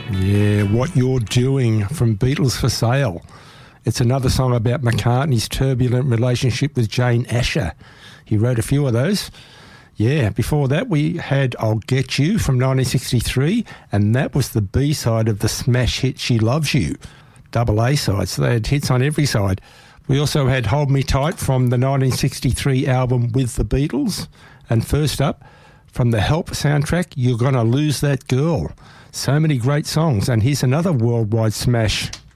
Yeah, What You're Doing from Beatles for Sale. It's another song about McCartney's turbulent relationship with Jane Asher. He wrote a few of those. Yeah, before that we had I'll Get You from 1963, and that was the B-side of the smash hit She Loves You. Double A-side, so they had hits on every side. We also had Hold Me Tight from the 1963 album With the Beatles. And first up, from the Help soundtrack, You're Gonna Lose That Girl. So many great songs, and here's another worldwide smash.